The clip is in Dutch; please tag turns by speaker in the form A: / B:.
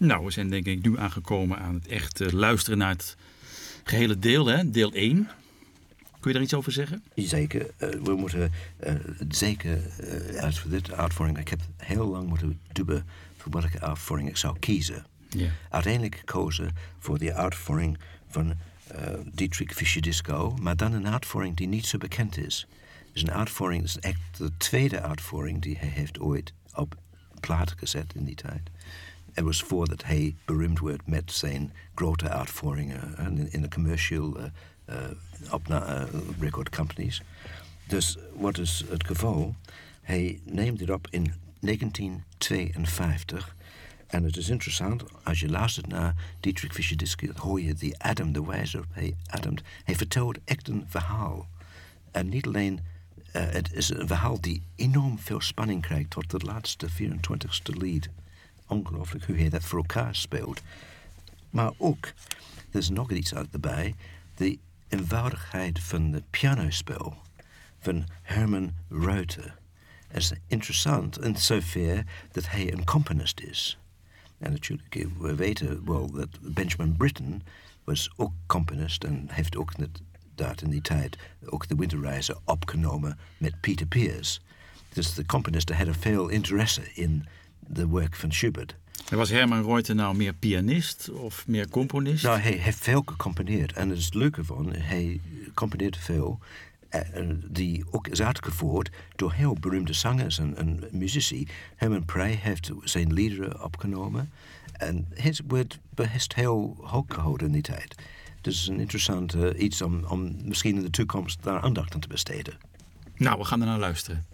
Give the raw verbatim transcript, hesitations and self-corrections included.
A: Nou, we zijn denk ik nu aangekomen aan het echt uh, luisteren naar het gehele deel, hè? Deel één. Kun je daar iets over zeggen?
B: Zeker. Uh, we moeten uh, zeker, uh, als voor dit uitvoering, ik heb heel lang moeten dubben voor welke uitvoering ik zou kiezen.
A: Yeah.
B: Uiteindelijk gekozen voor de uitvoering van uh, Dietrich Fischer-Dieskau, maar dan een uitvoering die niet zo bekend is. Het is een uitvoering, dat is echt de tweede uitvoering die hij heeft ooit op plaat gezet in die tijd. Het was voordat hij beroemd werd met zijn grote uitvoeringen in, in de commercial uh, uh, opna- uh, record companies. Dus wat is het geval? Hij neemt dit op in negentien tweeënvijftig. En het is interessant, als je luistert naar Dietrich Fischer-Dieskau, hoor je die Adam, de wijze op hij ademt. Hij vertelt echt een verhaal. En niet alleen, uh, het is een verhaal die enorm veel spanning krijgt tot het laatste vierentwintigste lied. Ongelooflijk hoe hij dat voor elkaar speelt. Maar ook, er is nog iets uit erbij, de eenvoudigheid van het pianospel van Herman Reuter. Het is interessant in zover dat hij een componist is. En natuurlijk, we weten wel dat Benjamin Britten was ook componist en heeft ook inderdaad in die tijd ook de Winterreizen opgenomen met Peter Pears. Dus de componisten hadden veel interesse in de werk van Schubert.
A: En was Herman Reuter nou meer pianist of meer componist?
B: Nou, hij heeft veel gecomponeerd. En het is het leuke van, hij componeert veel. Die ook is uitgevoerd door heel beroemde zangers en, en muzici. Herman Prey heeft zijn liederen opgenomen. En hij wordt best heel hoog gehouden in die tijd. Dus het is een interessant uh, iets om, om misschien in de toekomst daar aandacht aan te besteden.
A: Nou, we gaan er naar luisteren.